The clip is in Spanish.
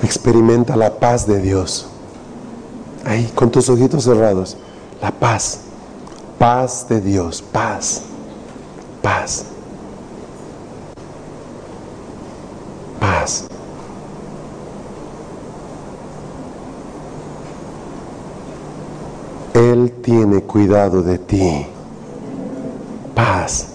Experimenta la paz de Dios. Ahí, con tus ojitos cerrados. La paz. Paz de Dios. Paz. Paz. Paz. Él tiene cuidado de ti. Paz.